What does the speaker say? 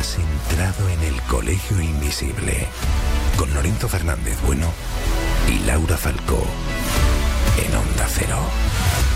Has entrado en el Colegio Invisible con Lorenzo Fernández Bueno y Laura Falcó en Onda Cero.